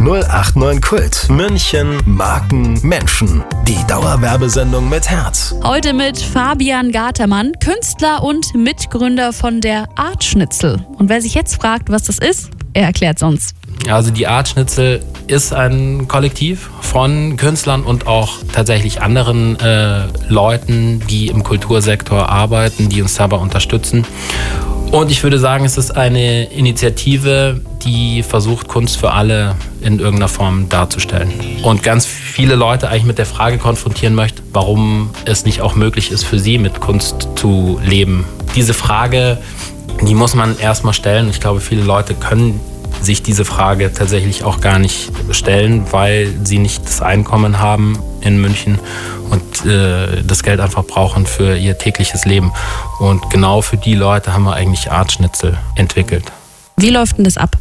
089 Kult. München, Marken, Menschen. Die Dauerwerbesendung mit Herz. Heute mit Fabian Gatermann, Künstler und Mitgründer von der Art Schnitzel. Und wer sich jetzt fragt, was das ist, er erklärt es uns. Also die Art Schnitzel ist ein Kollektiv von Künstlern und auch tatsächlich anderen Leuten, die im Kultursektor arbeiten, die uns dabei unterstützen. Und ich würde sagen, es ist eine Initiative, die versucht, Kunst für alle in irgendeiner Form darzustellen. Und ganz viele Leute eigentlich mit der Frage konfrontieren möchte, warum es nicht auch möglich ist, für sie mit Kunst zu leben. Diese Frage, die muss man erstmal stellen. Ich glaube, viele Leute können sich diese Frage tatsächlich auch gar nicht stellen, weil sie nicht das Einkommen haben in München und das Geld einfach brauchen für ihr tägliches Leben. Und genau für die Leute haben wir eigentlich Art Schnitzel entwickelt. Wie läuft denn das ab?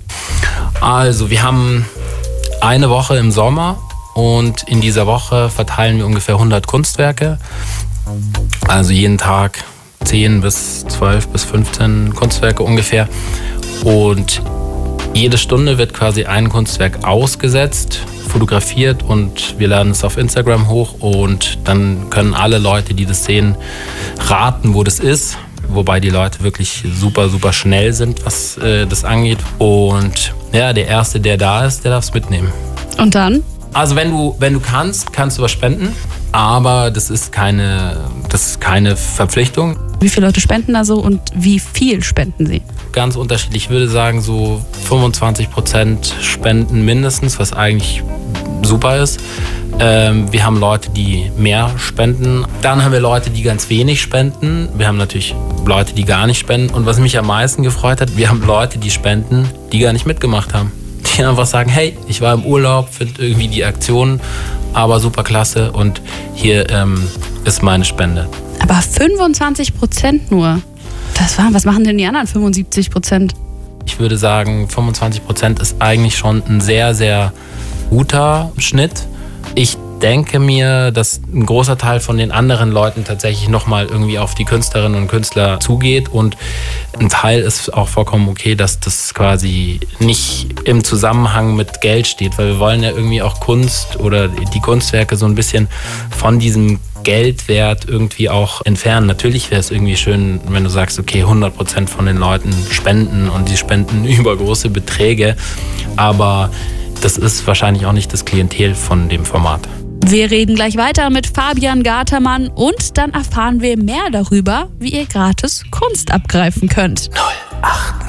Also wir haben eine Woche im Sommer und in dieser Woche verteilen wir ungefähr 100 Kunstwerke. Also jeden Tag 10 bis 12 bis 15 Kunstwerke ungefähr. Und jede Stunde wird quasi ein Kunstwerk ausgesetzt, fotografiert und wir laden es auf Instagram hoch und dann können alle Leute, die das sehen, raten, wo das ist. Wobei die Leute wirklich super, super schnell sind, was das angeht. Und ja, der Erste, der da ist, der darf es mitnehmen. Und dann? Also wenn du kannst du was spenden, aber das ist keine Verpflichtung. Wie viele Leute spenden da so und wie viel spenden sie? Ganz unterschiedlich. Ich würde sagen, so 25% spenden mindestens, was eigentlich super ist. Wir haben Leute, die mehr spenden. Dann haben wir Leute, die ganz wenig spenden. Wir haben natürlich Leute, die gar nicht spenden. Und was mich am meisten gefreut hat, wir haben Leute, die spenden, die gar nicht mitgemacht haben. Die einfach sagen, hey, ich war im Urlaub, finde irgendwie die Aktion aber super klasse und hier ist meine Spende. Aber 25% nur? Was machen denn die anderen 75%? Ich würde sagen, 25% ist eigentlich schon ein sehr, sehr guter Schnitt. Ich denke mir, dass ein großer Teil von den anderen Leuten tatsächlich nochmal irgendwie auf die Künstlerinnen und Künstler zugeht und ein Teil ist auch vollkommen okay, dass das quasi nicht im Zusammenhang mit Geld steht, weil wir wollen ja irgendwie auch Kunst oder die Kunstwerke so ein bisschen von diesem Geldwert irgendwie auch entfernen. Natürlich wäre es irgendwie schön, wenn du sagst, okay, 100% von den Leuten spenden und die spenden übergroße Beträge, aber das ist wahrscheinlich auch nicht das Klientel von dem Format. Wir reden gleich weiter mit Fabian Gatermann und dann erfahren wir mehr darüber, wie ihr gratis Kunst abgreifen könnt. 089